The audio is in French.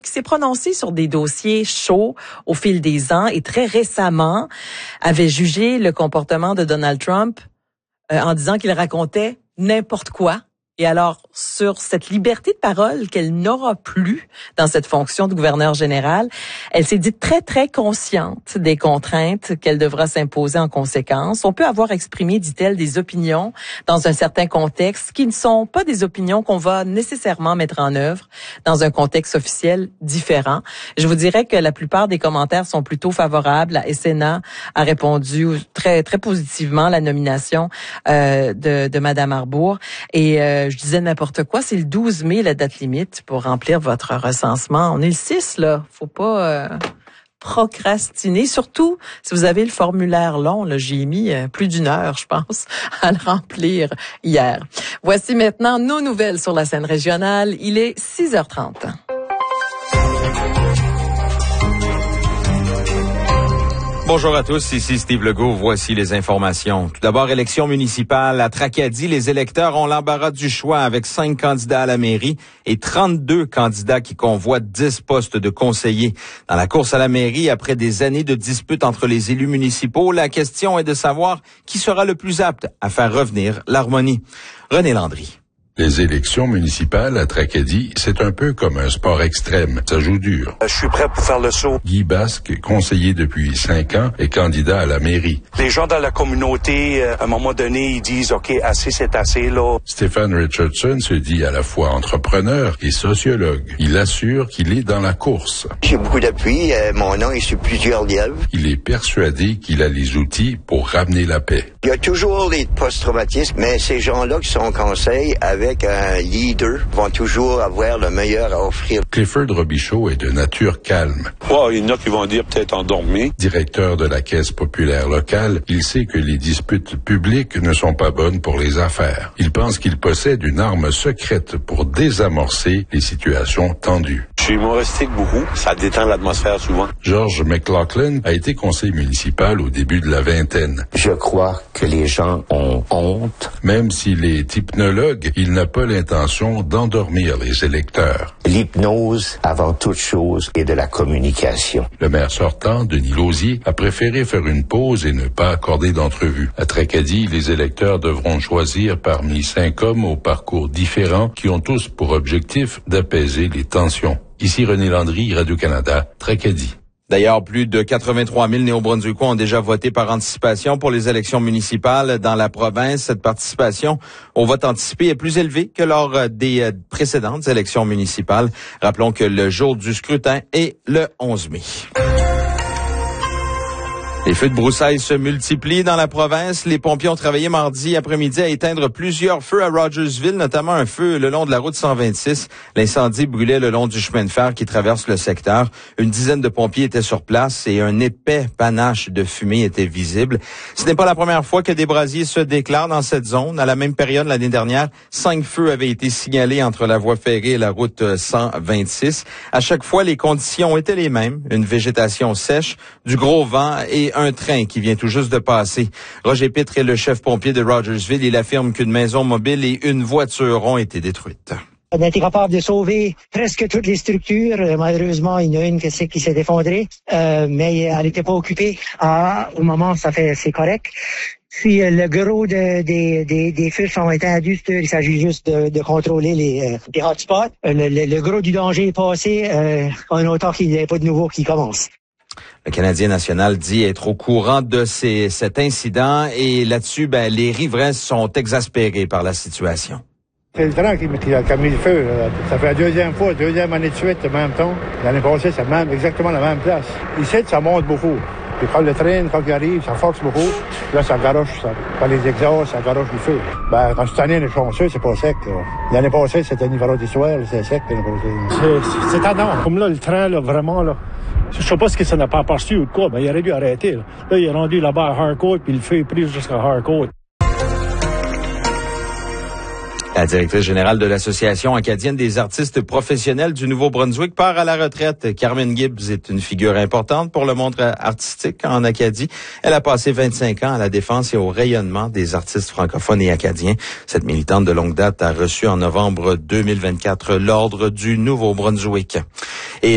qui s'est prononcé sur des dossiers chauds au fil des ans et très récemment avait jugé le comportement de Donald Trump en disant qu'il racontait n'importe quoi. Et alors, sur cette liberté de parole qu'elle n'aura plus dans cette fonction de gouverneur général, elle s'est dit très, très consciente des contraintes qu'elle devra s'imposer en conséquence. On peut avoir exprimé, dit-elle, des opinions dans un certain contexte qui ne sont pas des opinions qu'on va nécessairement mettre en œuvre dans un contexte officiel différent. Je vous dirais que la plupart des commentaires sont plutôt favorables. La SNA a répondu très, très positivement à la nomination de Mme Arbour. Et je disais n'importe quoi, c'est le 12 mai la date limite pour remplir votre recensement. On est le 6, là. Faut pas procrastiner, surtout si vous avez le formulaire long. Là, j'ai mis plus d'1 heure, je pense, à le remplir hier. Voici maintenant nos nouvelles sur la scène régionale. Il est 6h30. Bonjour à tous, ici Steve Legault. Voici les informations. Tout d'abord, élection municipale à Tracadie. Les électeurs ont l'embarras du choix avec 5 candidats à la mairie et 32 candidats qui convoitent 10 postes de conseillers. Dans la course à la mairie, après des années de disputes entre les élus municipaux, la question est de savoir qui sera le plus apte à faire revenir l'harmonie. René Landry. Les élections municipales à Tracadie, c'est un peu comme un sport extrême. Ça joue dur. Je suis prêt pour faire le saut. Guy Basque, conseiller depuis 5 ans, est candidat à la mairie. Les gens dans la communauté, à un moment donné, ils disent « OK, assez, c'est assez, là ». Stéphane Richardson se dit à la fois entrepreneur et sociologue. Il assure qu'il est dans la course. J'ai beaucoup d'appui. Mon nom est sur plusieurs lièvres. Il est persuadé qu'il a les outils pour ramener la paix. Il y a toujours les post-traumatismes, mais ces gens-là qui sont en conseil avec un leader vont toujours avoir le meilleur à offrir. Clifford Robichaud est de nature calme. Il y en a qui vont dire peut-être endormi. Directeur de la Caisse populaire locale, il sait que les disputes publiques ne sont pas bonnes pour les affaires. Il pense qu'il possède une arme secrète pour désamorcer les situations tendues. Je suis humoristique beaucoup, ça détend l'atmosphère souvent. George McLaughlin a été conseiller municipal au début de la vingtaine. Je crois que les gens ont honte. Même s'il est hypnologue, il n'a pas l'intention d'endormir les électeurs. L'hypnose, avant toute chose, est de la communication. Le maire sortant, Denis Lausier, a préféré faire une pause et ne pas accorder d'entrevue. À Tracadie, les électeurs devront choisir parmi 5 hommes au parcours différents qui ont tous pour objectif d'apaiser les tensions. Ici René Landry, Radio-Canada, Tracadie. D'ailleurs, plus de 83 000 Néo-Brunswickois ont déjà voté par anticipation pour les élections municipales dans la province. Cette participation au vote anticipé est plus élevée que lors des précédentes élections municipales. Rappelons que le jour du scrutin est le 11 mai. Les feux de broussailles se multiplient dans la province. Les pompiers ont travaillé mardi après-midi à éteindre plusieurs feux à Rogersville, notamment un feu le long de la route 126. L'incendie brûlait le long du chemin de fer qui traverse le secteur. Une dizaine de pompiers étaient sur place et un épais panache de fumée était visible. Ce n'est pas la première fois que des brasiers se déclarent dans cette zone. À la même période l'année dernière, 5 feux avaient été signalés entre la voie ferrée et la route 126. À chaque fois, les conditions étaient les mêmes. Une végétation sèche, du gros vent et un train qui vient tout juste de passer. Roger Pitre est le chef pompier de Rogersville. Il affirme qu'une maison mobile et une voiture ont été détruites. On a été capable de sauver presque toutes les structures. Malheureusement, il y en a une qui s'est effondrée, mais elle n'était pas occupée. Au moment, c'est correct. Puis le gros des feux sont étendus. Il s'agit juste de contrôler les hotspots. Le gros du danger est passé. On a autant qu'il n'y ait pas de nouveau qui commence. Le Canadien national dit être au courant de cet incident et là-dessus, les riverains sont exaspérés par la situation. C'est le train qui a mis le feu. Là. Ça fait la deuxième année de suite, le même ton. L'année passée, c'est exactement la même place. Ici, ça monte beaucoup. Puis quand le train, quand il arrive, ça force beaucoup. Là, ça garoche. Quand les exhausts, ça garoche le feu. Quand cette année, on est chanceux, c'est pas sec. Là. L'année passée, c'était un hiver d'histoire, c'est sec. C'est tendance. Comme là, le train, là, vraiment, là. Je sais pas ce que ça n'a pas aperçu ou de quoi, mais il aurait dû arrêter. Là, il est rendu là-bas à Harcourt, puis le feu est pris jusqu'à Harcourt. La directrice générale de l'Association acadienne des artistes professionnels du Nouveau-Brunswick part à la retraite. Carmen Gibbs est une figure importante pour le monde artistique en Acadie. Elle a passé 25 ans à la défense et au rayonnement des artistes francophones et acadiens. Cette militante de longue date a reçu en novembre 2024 l'Ordre du Nouveau-Brunswick.